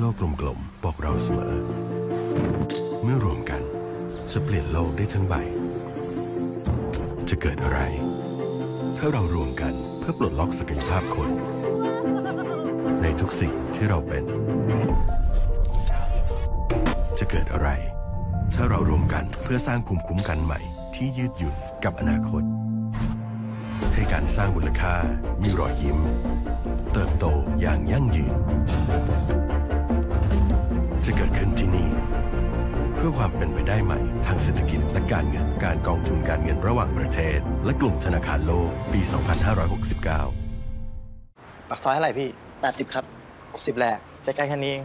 โลกกลมๆบอกเราเสมอเมื่อรวมกันจะเปลี่ยนโลกได้ทั้งใบจะเกิดอะไรถ้าเรารวมกันเพื่อปลดล็อกศักยภาพคนในทุกสิ่งที่เราเป็นจะเกิดอะไรถ้าเรารวมกันเพื่อสร้างภูมิคุ้มกันใหม่ที่ยืดหยุ่นกับอนาคตให้การสร้างมูลค่ามีรอยยิ้มเติบโตอย่างยั่งยืนจะเกิดขึ้นที่นี่เพื่อความเป็นไปได้ใหม่ทางเศรษฐกิจและการเงินการกองทุนการเงินระหว่างประเทศและกลุ่มธนาคารโลกปี 2569 ปากซอยเท่าไหร่พี่80ครับ60แหละใกล้ๆแค่นี้เอง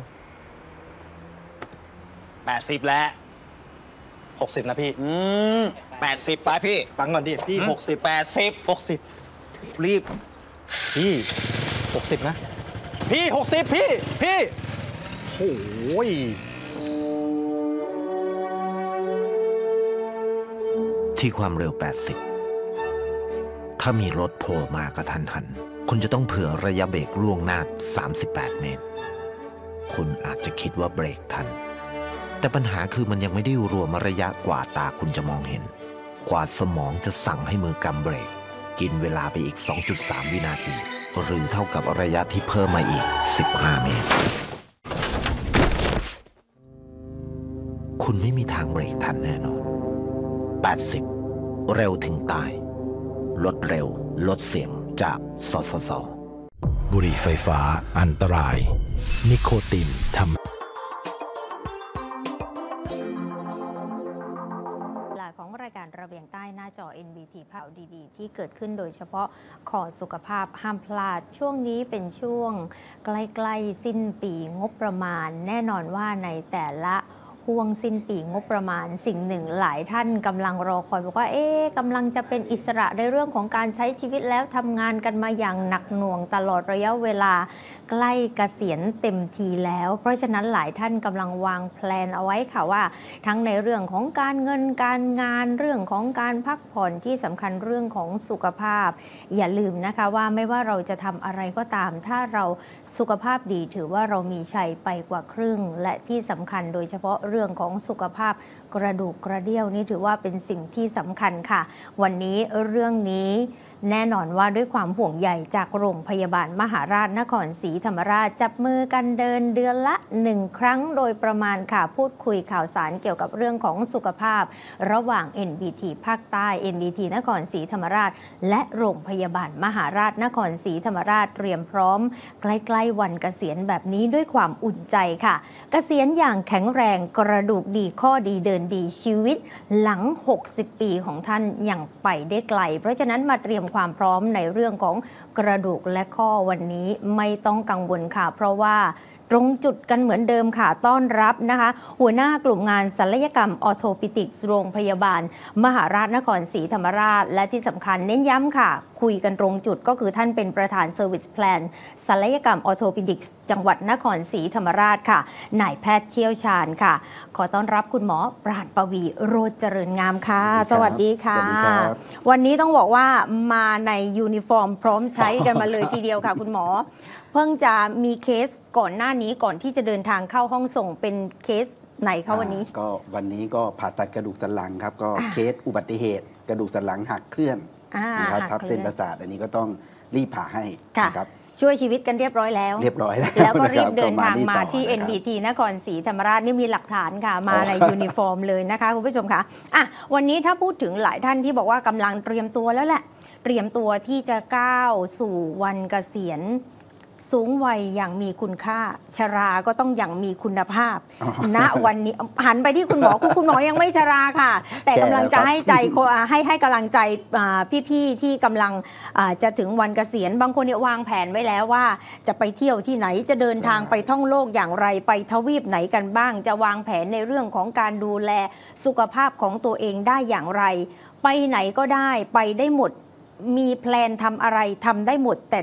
80แล้ว 60นะพี่ 80ไปพี่ฟังก่อนดิพี่60 รีบพี่60นะพี่60พี่โอ้ยที่ความเร็ว80ถ้ามีรถโผล่มากระทันหันคุณจะต้องเผื่อระยะเบรกล่วงหน้า38 เมตรคุณอาจจะคิดว่าเบรกทันแต่ปัญหาคือมันยังไม่ได้รวมระยะกว่าตาคุณจะมองเห็นกว่าสมองจะสั่งให้มือกำเบรกกินเวลาไปอีก 2.3 วินาทีหรือเท่ากับระยะที่เพิ่มมาอีก15 เมตรคุณไม่มีทางเบรกทันแน่นอน80เร็วถึงตายลดเร็วลดเสี่ยงจากสสส.บุหรี่ไฟฟ้าอันตรายนิโคตินทำของรายการระเบียงใต้หน้าจอ NBT ภาพดีๆที่เกิดขึ้นโดยเฉพาะขอสุขภาพห้ามพลาดช่วงนี้เป็นช่วงใกล้ๆสิ้นปีงบประมาณแน่นอนว่าในแต่ละห่วงสิ้นปีงบประมาณสิ่งหนึ่งหลายท่านกำลังรอคอยบอกว่ากำลังจะเป็นอิสระในเรื่องของการใช้ชีวิตแล้วทำงานกันมาอย่างหนักหน่วงตลอดระยะเวลาใกล้เกษียณเต็มทีแล้วเพราะฉะนั้นหลายท่านกำลังวางแพลนเอาไว้ค่ะว่าทั้งในเรื่องของการเงินการงานเรื่องของการพักผ่อนที่สำคัญเรื่องของสุขภาพอย่าลืมนะคะว่าไม่ว่าเราจะทำอะไรก็ตามถ้าเราสุขภาพดีถือว่าเรามีชัยไปกว่าครึ่งและที่สำคัญโดยเฉพาะเรื่องของสุขภาพกระดูกกระเดี่ยวนี่ถือว่าเป็นสิ่งที่สำคัญค่ะวันนี้เรื่องนี้แน่นอนว่าด้วยความห่วงใยจากโรงพยาบาลมหาราชนครศรีธรรมราชจับมือกันเดินเดือนละ1 ครั้งโดยประมาณค่ะพูดคุยข่าวสารเกี่ยวกับเรื่องของสุขภาพระหว่าง NBT ภาคใต้ NBT นครศรีธรรมราชและโรงพยาบาลมหาราชนครศรีธรรมราชเตรียมพร้อมใกล้ๆวันเกษียณแบบนี้ด้วยความอุ่นใจค่ะเกษียณอย่างแข็งแรงกระดูกดีข้อดีเดินดีชีวิตหลัง60 ปีของท่านยังไปได้ไกลเพราะฉะนั้นมาเตรียมความพร้อมในเรื่องของกระดูกและข้อวันนี้ไม่ต้องกังวลค่ะเพราะว่าตรงจุดกันเหมือนเดิมค่ะต้อนรับนะคะหัวหน้ากลุ่มงานศัลยกรรมออร์โทปิดิกส์โรงพยาบาลมหาราชนครศรีธรรมราชและที่สำคัญเน้นย้ำค่ะคุยกันตรงจุดก็คือท่านเป็นประธานเซอร์วิสแพลนศัลยกรรมออร์โทปิดิกส์จังหวัดนครศรีธรรมราชค่ะนายแพทย์เชี่ยวชาญค่ะขอต้อนรับคุณหมอปราณปวีโรจน์เจริญงามค่ะสวัสดีค่ะวันนี้ต้องบอกว่ามาในยูนิฟอร์มพร้อมใช้กันมาเลยทีเดียวค่ะคุณหมอเพิ่งจะมีเคสก่อนหน้านี้ก่อนที่จะเดินทางเข้าห้องส่งเป็นเคสไหนคะวันนี้ก็วันนี้ก็ผ่าตัดกระดูกสันหลังครับก็เคสอุบัติเหตุกระดูกสันหลังหักเคลื่อนนะครับทับเส้นประสาทอันนี้ก็ต้องรีบผ่าให้นะครับช่วยชีวิตกันเรียบร้อยแล้วแล้วก็รีบเดินทางมาที่ NBT นครศรีธรรมราชนี่มีหลักฐานค่ะมาในยูนิฟอร์มเลยนะคะคุณผู้ชมค่ะวันนี้ถ้าพูดถึงหลายท่านที่บอกว่ากำลังเตรียมตัวแล้วแหละเตรียมตัวที่จะก้าวสู่วันเกษียณสูงวัยอย่างมีคุณค่าชราก็ต้องอย่างมีคุณภาพณวันนี้หันไปที่คุณหมอคุณหมอยังไม่ชราค่ะแต่กำลังจะให้ใจให้กำลังใจพี่ๆที่กำลังจะถึงวันเกษียณบางคนเนี่ยวางแผนไว้แล้วว่าจะไปเที่ยวที่ไหนจะเดินทางไปท่องโลกอย่างไรไปทวีปไหนกันบ้างจะวางแผนในเรื่องของการดูแลสุขภาพของตัวเองได้อย่างไรไปไหนก็ได้ไปได้หมดมีแพลนทำอะไรทำได้หมดแต่